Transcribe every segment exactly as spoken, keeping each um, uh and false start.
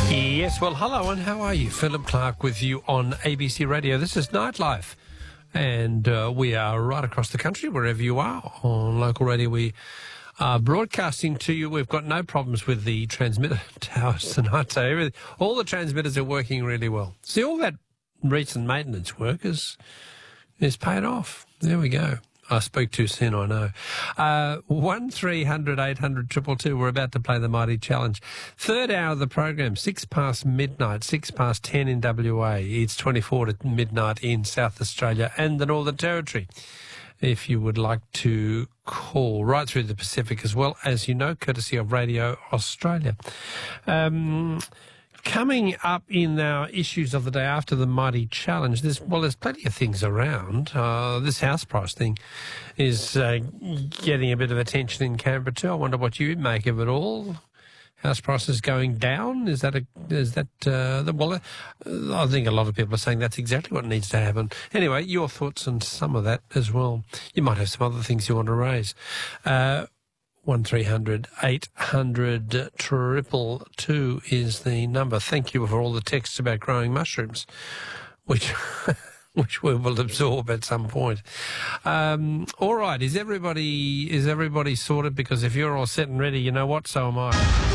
Yes, well, hello and how are you? Philip Clark with you on A B C Radio. This is Nightlife, and uh, we are right across the country, wherever you are. On local radio, we are broadcasting to you. We've got no problems with the transmitter towers tonight, so everything, all the transmitters are working really well. See, all that recent maintenance work is, is paid off. There we go. I spoke too soon, I know. Uh, one three hundred eight hundred two two two. We're about to play the Mighty Challenge. Third hour of the program, six past midnight, six past ten in W A. It's twenty-four to midnight in South Australia and the Northern Territory. If you would like to call right through the Pacific as well, as you know, courtesy of Radio Australia. Um... Coming up in our issues of the day after the Mighty Challenge, there's, well, there's plenty of things around. Uh, this house price thing is uh, getting a bit of attention in Canberra too. I wonder what you make of it all. House prices going down? Is that a, is that, uh, the, well, uh, I think a lot of people are saying that's exactly what needs to happen. Anyway, your thoughts on some of that as well. You might have some other things you want to raise. Uh, one three hundred eight hundred triple two is the number. Thank you for all the texts about growing mushrooms, which which we will absorb at some point. Um, all right, is everybody is everybody sorted? Because if you're all set and ready, you know what? So am I.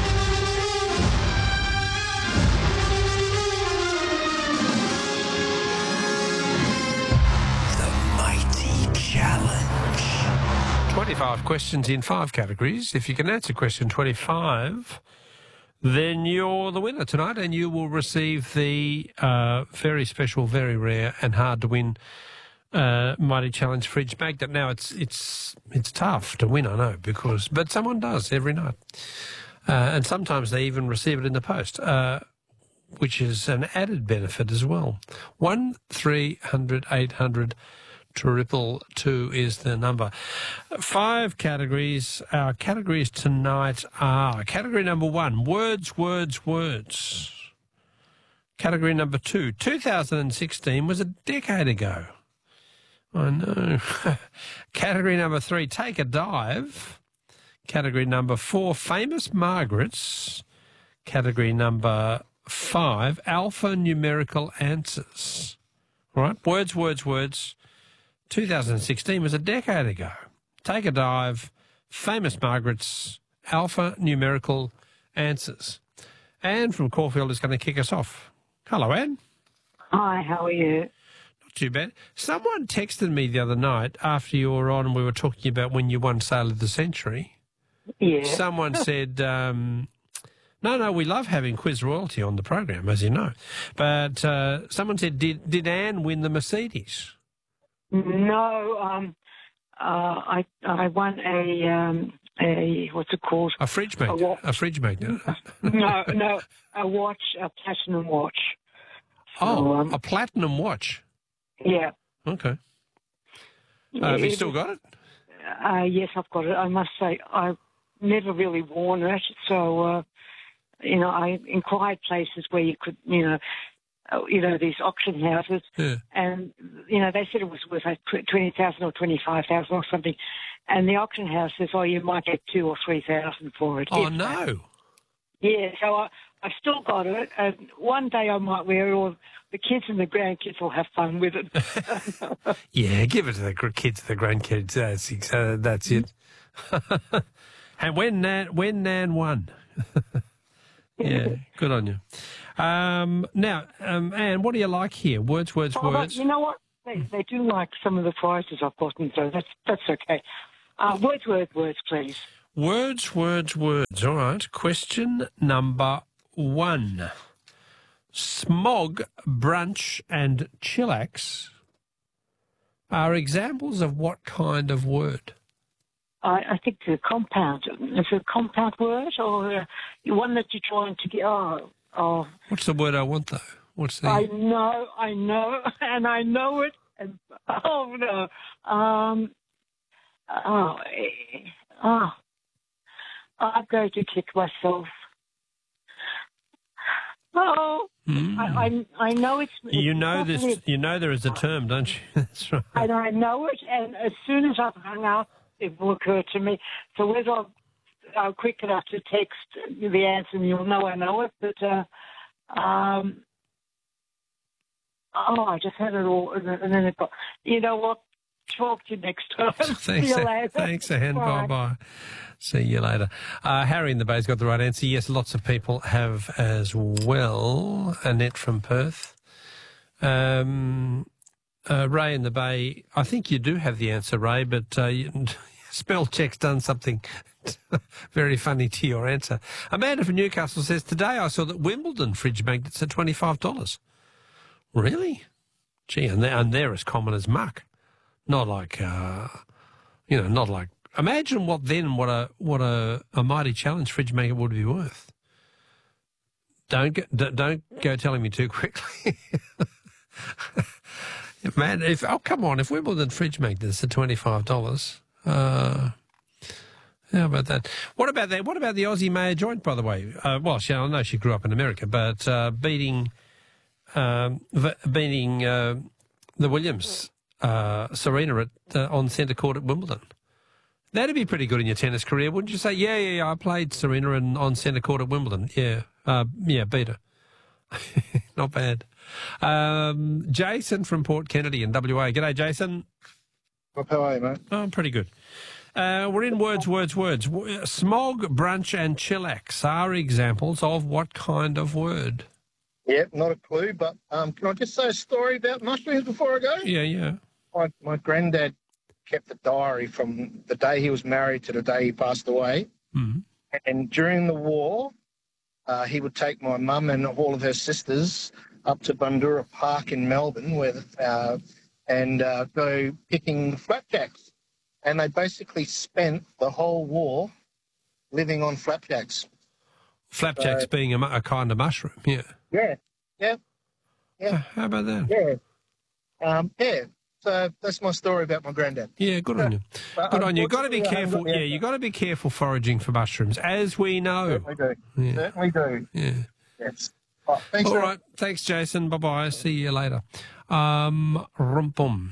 twenty-five questions in five categories. If you can answer question twenty-five, then you're the winner tonight, and you will receive the uh, very special, very rare and hard to win uh, Mighty Challenge fridge magnet. Now, it's it's it's tough to win, I know, because but someone does every night. Uh, and sometimes they even receive it in the post, uh, which is an added benefit as well. one three hundred eight hundred Triple two is the number. Five categories. Our categories tonight are category number one, words, words, words. Category number two, two thousand sixteen was a decade ago. I know. Category number three, take a dive. Category number four, famous Margarets. Category number five, alphanumerical answers. All right, words, words, words. two thousand sixteen was a decade ago. Take a dive, famous Margarets, alpha numerical answers. Anne from Caulfield is going to kick us off. Hello, Anne. Hi, how are you? Not too bad. Someone texted me the other night after you were on and we were talking about when you won Sale of the Century. Yeah. Someone said, um, no, no, we love having quiz royalty on the program, as you know. But uh, someone said, did, did Anne win the Mercedes? No, um, uh, I I won a um, a what's it called? A fridge magnet. A, wa- a fridge magnet. no, no, a watch, a platinum watch. So, oh, um, a platinum watch. Yeah. Okay. Uh, have you still got it? Uh, yes, I've got it. I must say, I've never really worn it, so uh, you know, I inquired places where you could, you know. You know, these auction houses, yeah. and, you know, they said it was worth like twenty thousand or twenty-five thousand or something. And the auction house says, oh, you might get two or three thousand for it. Oh, no. Yeah, so I, I still got it. And one day I might wear it, or the kids and the grandkids will have fun with it. Yeah, give it to the kids, the grandkids. That's, uh, that's it. And when Nan, when Nan won. Yeah, good on you. Um, now, um, Anne, what do you like here? Words, words, oh, words. You know what? They, they do like some of the prizes I've gotten, so that's that's okay. Uh, words, words, words, please. Words, words, words. All right. Question number one. Smog, brunch, and chillax are examples of what kind of word? I, I think the compound. Is it a compound word or uh, one that you're trying to get? Oh, oh. What's the word I want, though? What's the? I know, I know, and I know it. And, oh no. Um. Oh. eh, Oh. I'm going to kick myself. Oh. Mm. I, I I know it's. You it's know this. definitely- You know there is a term, don't you? That's right. And I know it, and as soon as I've hung up, it will occur to me. So whether I'm, I'm quick enough to text the answer, and you'll know I know it, but uh, Um, oh, I just had it all, and then and then it got. You know what? Talk to you next time. Thanks, See you later. thanks, Anne. Bye bye. See you later. Uh, Harry in the Bay's got the right answer. Yes, lots of people have as well. Annette from Perth. Um, uh, Ray in the Bay. I think you do have the answer, Ray, but uh, you, spell check's done something very funny to your answer. Amanda from Newcastle says, today I saw that Wimbledon fridge magnets are twenty-five dollars. Really? Gee, and they're, and they're as common as muck. Not like, uh, you know, not like. Imagine what then what a what a, a mighty challenge fridge magnet would be worth. Don't go, don't go telling me too quickly, man. If oh come on, if Wimbledon fridge magnets are twenty five dollars, uh, how about that? What about that? What about the Aussie Mayor joint? By the way, uh, well, she, I know she grew up in America, but uh, beating um, beating uh, the Williams. Uh, Serena at, uh, on centre court at Wimbledon. That'd be pretty good in your tennis career, wouldn't you say? Yeah, yeah, yeah. I played Serena in, on centre court at Wimbledon. Yeah, uh, yeah, beat her. Not bad. Um, Jason from Port Kennedy in W A. G'day, Jason. How are you, mate? Oh, I'm pretty good. Uh, we're in words, words, words. Smog, brunch and chillax are examples of what kind of word? Yeah, not a clue, but um, can I just say a story about mushrooms before I go? Yeah, yeah. My, my granddad kept a diary from the day he was married to the day he passed away. Mm-hmm. And during the war, uh, he would take my mum and all of her sisters up to Bundoora Park in Melbourne where, uh, and uh, go picking flapjacks. And they basically spent the whole war living on flapjacks. Flapjacks so, being a, a kind of mushroom, yeah. Yeah, yeah, yeah. How about that? Yeah. Um, yeah, so that's my story about my granddad. Yeah, good on you. But good on you. You've got to be careful. Yeah, yeah, you've got to be careful foraging for mushrooms, as we know. Certainly do. Yeah. Certainly do. Yeah. Yes. Right, thanks. All right. Thanks, Jason. Bye-bye. See you later. Um, rumpum.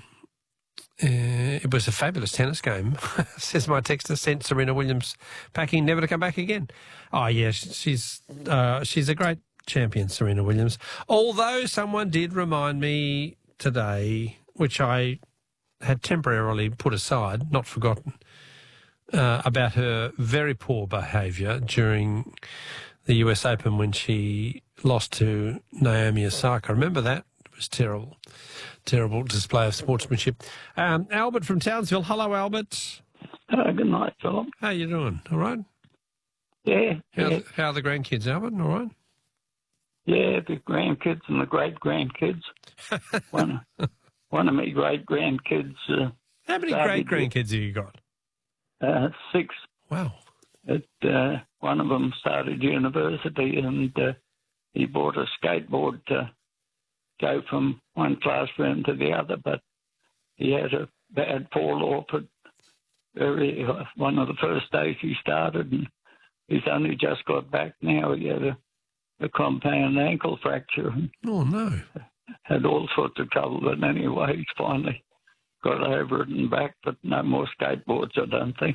Uh, it was a fabulous tennis game, says my texter, sent Serena Williams packing, never to come back again. Oh, yeah, she's uh, she's a great champion, Serena Williams. Although someone did remind me today, which I had temporarily put aside, not forgotten, uh, about her very poor behaviour during the U S Open when she lost to Naomi Osaka. Remember that? It was terrible. Terrible display of sportsmanship. Um, Albert from Townsville. Hello, Albert. Uh, good night, Philip. How you doing? All right? Yeah. How, yeah. how are the grandkids, Albert? All right? Yeah, the grandkids and the great-grandkids. one, one of my great-grandkids... Uh, how many great-grandkids have you got? Uh, six. Wow. It, uh, one of them started university and uh, he bought a skateboard to go from one classroom to the other, but he had a bad fall off at very, uh, one of the first days he started, and he's only just got back now. He had a, a compound ankle fracture. Oh, no. Had all sorts of trouble, but anyway, he's finally got over it and back, but no more skateboards, I don't think.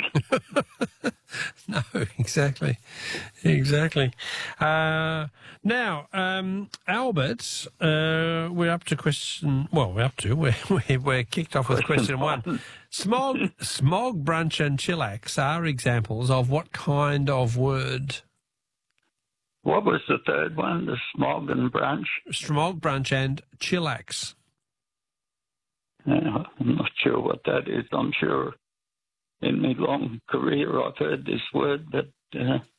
No, exactly. Exactly. Uh, now, um, Albert, uh, we're up to question, well, we're up to, we're, we're, we're kicked off with question, question one. Smog, smog, brunch and chillax are examples of what kind of word? What was the third one? The smog and brunch? Smog, brunch and chillax. Uh, I'm not sure what that is. I'm sure in my long career I've heard this word, but uh,